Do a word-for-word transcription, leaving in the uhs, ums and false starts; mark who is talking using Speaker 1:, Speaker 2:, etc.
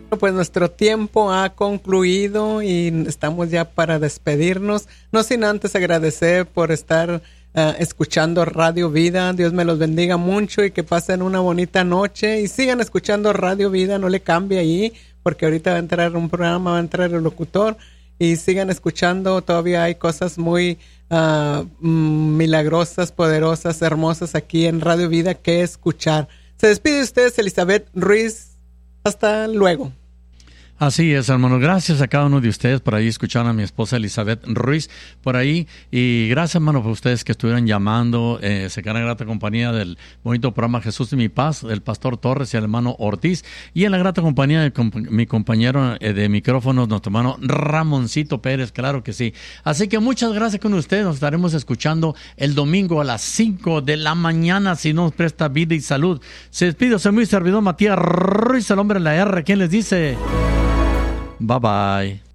Speaker 1: Pues nuestro tiempo ha concluido y estamos ya para despedirnos. No sin antes agradecer por estar uh, escuchando Radio Vida. Dios me los bendiga mucho y que pasen una bonita noche. Y sigan escuchando Radio Vida, no le cambie ahí, porque ahorita va a entrar un programa, va a entrar el locutor. Y sigan escuchando, todavía hay cosas muy uh, milagrosas, poderosas, hermosas aquí en Radio Vida que escuchar. Se despide de ustedes Elizabeth Ruiz. Hasta luego.
Speaker 2: Así es, hermano. Gracias a cada uno de ustedes por ahí escuchar a mi esposa Elizabeth Ruiz por ahí. Y gracias, hermano, por ustedes que estuvieron llamando. Eh, se quedan en la grata compañía del bonito programa Jesús de mi Paz, el pastor Torres y el hermano Ortiz. Y en la grata compañía de comp- mi compañero eh, de micrófonos, nuestro hermano Ramoncito Pérez, claro que sí. Así que muchas gracias con ustedes. Nos estaremos escuchando el domingo a las cinco de la mañana, si nos presta vida y salud. Se despide, soy muy servidor Matías Ruiz, el hombre en la R. ¿Quién les dice? Bye bye.